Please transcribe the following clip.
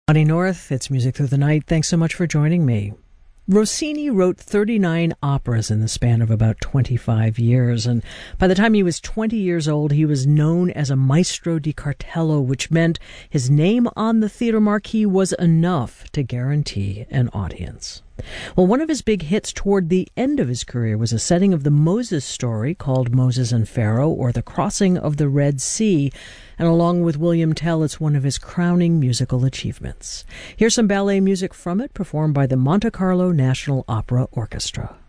Bonnie North, it's Music Through the Night. Thanks so much for joining me. Rossini wrote 39 operas in the span of about 25 years, and by the time he was 20 years old, he was known as a maestro di cartello, which meant his name on the theater marquee was enough to guarantee an audience. Well, one of his big hits toward the end of his career was a setting of the Moses story called Moses and Pharaoh, or The Crossing of the Red Sea, and along with William Tell, it's one of his crowning musical achievements. Here's some ballet music from it, performed by the Monte Carlo National Opera Orchestra.